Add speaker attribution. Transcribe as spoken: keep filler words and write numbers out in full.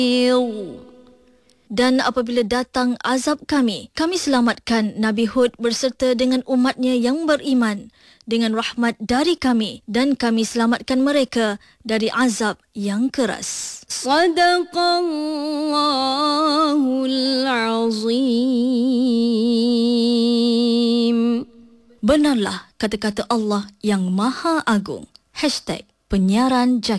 Speaker 1: Dan apabila datang azab kami, kami selamatkan Nabi Hud berserta dengan umatnya yang beriman dengan rahmat dari kami, dan kami selamatkan mereka dari azab yang keras. Sadaqallahul Azim. Benarlah kata-kata Allah yang Maha Agung. Hashtag penyiaran Jaki.